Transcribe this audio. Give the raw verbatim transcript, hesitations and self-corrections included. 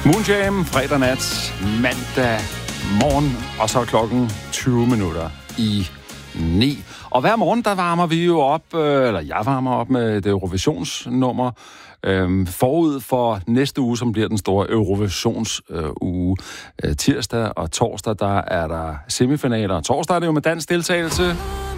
Moonjam, fredag nat, mandag morgen, og så er klokken tyve minutter i ni. Og hver morgen, der varmer vi jo op, eller jeg varmer op med et Eurovisionsnummer, øhm, forud for næste uge, som bliver den store Eurovisionsuge. Øh, tirsdag og torsdag, der er der semifinaler, og torsdag er det jo med dansk deltagelse.